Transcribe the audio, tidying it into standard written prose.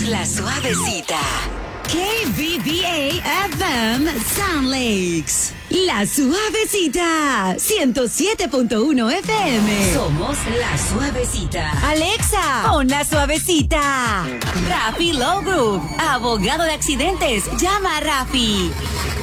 La Suavecita. KBBA FM Sound Lakes. La Suavecita. 107.1 FM. Somos La Suavecita. Alexa, pon La Suavecita. Rafi Low Group, abogado de accidentes. Llama a Rafi.